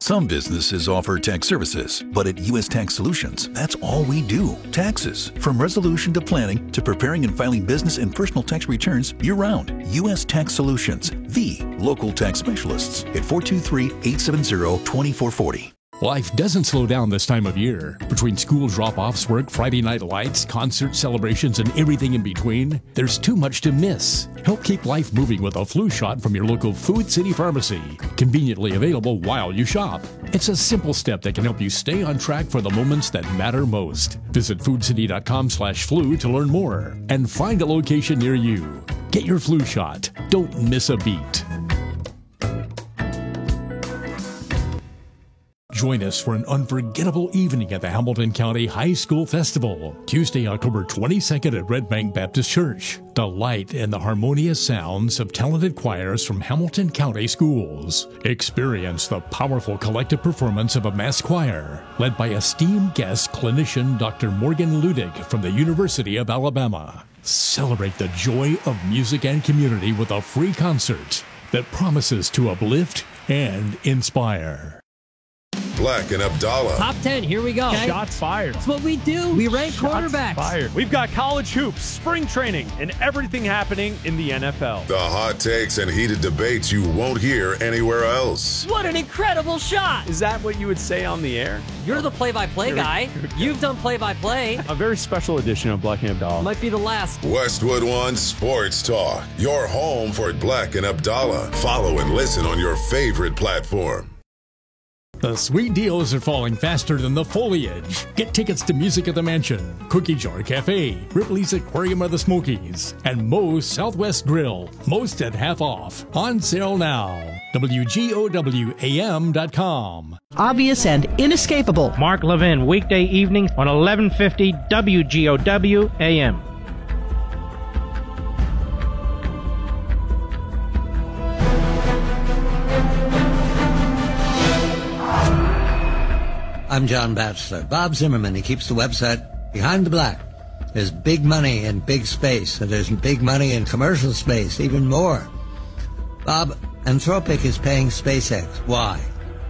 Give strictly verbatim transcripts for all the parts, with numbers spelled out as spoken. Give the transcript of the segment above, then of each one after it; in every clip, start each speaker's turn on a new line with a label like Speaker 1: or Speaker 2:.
Speaker 1: Some businesses offer tax services, but at U S Tax Solutions, that's all we do. Taxes. From resolution to planning to preparing and filing business and personal tax returns year-round. U S Tax Solutions, the local tax specialists at four two three, eight seven zero, two four four zero.
Speaker 2: Life doesn't slow down this time of year. Between school drop-offs, work, Friday night lights, concert celebrations, and everything in between, there's too much to miss. Help keep life moving with a flu shot from your local Food City Pharmacy. Conveniently available while you shop. It's a simple step that can help you stay on track for the moments that matter most. Visit foodcity.com slash flu to learn more and find a location near you. Get your flu shot. Don't miss a beat. Join us for an unforgettable evening at the Hamilton County High School Festival, Tuesday, October twenty-second at Red Bank Baptist Church. Delight in the harmonious sounds of talented choirs from Hamilton County schools. Experience the powerful collective performance of a mass choir, led by esteemed guest clinician Doctor Morgan Ludig from the University of Alabama. Celebrate the joy of music and community with a free concert that promises to uplift and inspire.
Speaker 3: Black and Abdallah.
Speaker 4: Top ten, here we go. Okay.
Speaker 5: Shots fired.
Speaker 4: That's what we do. We rank
Speaker 5: Shots
Speaker 4: quarterbacks.
Speaker 5: Fired. We've got college hoops, spring training, and everything happening in the N F L.
Speaker 3: The hot takes and heated debates you won't hear anywhere else.
Speaker 4: What an incredible shot.
Speaker 5: Is that what you would say on the air?
Speaker 4: You're the play-by-play guy. You've done play-by-play.
Speaker 5: A very special edition of Black and Abdallah.
Speaker 4: Might be the last.
Speaker 3: Westwood One Sports Talk. Your home for Black and Abdallah. Follow and listen on your favorite platform.
Speaker 2: The sweet deals are falling faster than the foliage. Get tickets to Music at the Mansion, Cookie Jar Cafe, Ripley's Aquarium of the Smokies, and Moe's Southwest Grill. Most at half off. On sale now. W G O W A M dot com.
Speaker 6: Obvious and inescapable.
Speaker 7: Mark Levin, weekday evenings on eleven fifty W G O W A M.
Speaker 8: I'm John Batchelor. Bob Zimmerman, he keeps the website Behind the Black. There's big money in big space, and there's big money in commercial space, even more. Bob, Anthropic is paying SpaceX. Why?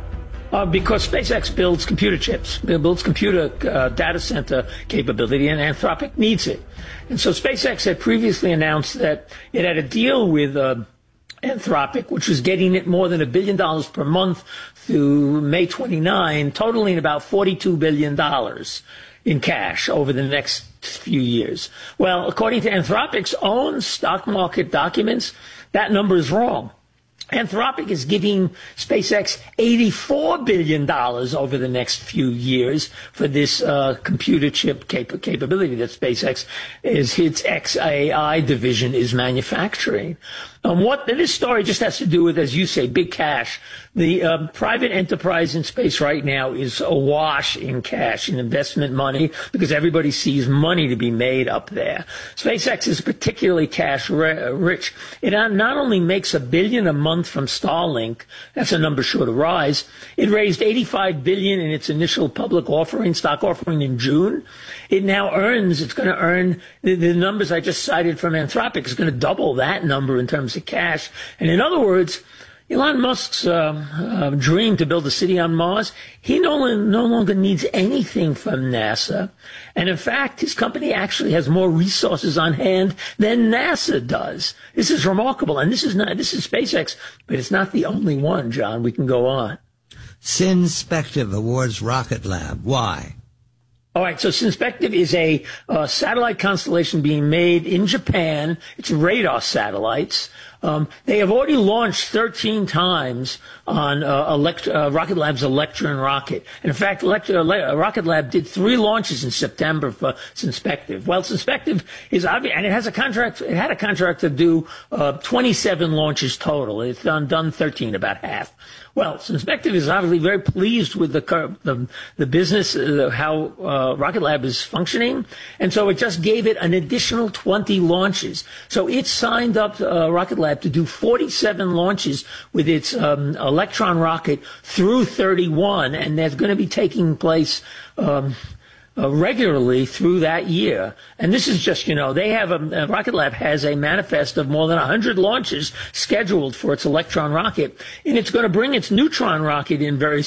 Speaker 9: Uh, because SpaceX builds computer chips, it builds computer uh, data center capability, and Anthropic needs it. And so SpaceX had previously announced that it had a deal with uh, Anthropic, which was getting it more than a billion dollars per month through May twenty-ninth, totaling about forty-two billion dollars in cash over the next few years. Well, according to Anthropic's own stock market documents, that number is wrong. Anthropic is giving SpaceX eighty-four billion dollars over the next few years for this uh, computer chip cap- capability that SpaceX is its X A I division is manufacturing. Um, what this story just has to do with, as you say, big cash. The uh, private enterprise in space right now is awash in cash, in investment money, because everybody sees money to be made up there. SpaceX is particularly cash rich. It not only makes a billion a month from Starlink, that's a number sure to rise. It raised eighty-five billion dollars in its initial public offering, stock offering in June. It now earns, it's going to earn, the, the numbers I just cited from Anthropic is going to double that number in terms of cash. And in other words, Elon Musk's uh, uh, dream to build a city on Mars, he no, no longer needs anything from NASA. And in fact, his company actually has more resources on hand than NASA does. This is remarkable. And this is not, this is SpaceX, but it's not the only one, John. We can go on.
Speaker 8: Synspective awards Rocket Lab. Why?
Speaker 9: All right, so Synspective is a uh, satellite constellation being made in Japan. It's radar satellites. Um, they have already launched thirteen times on uh, elect- uh, Rocket Lab's Electron rocket. And in fact, elect- uh, Rocket Lab did three launches in September for Synspective. Well, Synspective is obvious, and it has a contract. It had a contract to do uh, twenty-seven launches total. It's done done thirteen, about half. Well, Synspective is obviously very pleased with the the, the business, uh, how uh, Rocket Lab is functioning, and so it just gave it an additional twenty launches. So it signed up uh, Rocket Lab to do forty-seven launches with its um, Electron rocket through thirty-one, and that's going to be taking place um, uh, regularly through that year. And this is just, you know, they have a, uh, Rocket Lab has a manifest of more than one hundred launches scheduled for its Electron rocket, and it's going to bring its Neutron rocket in very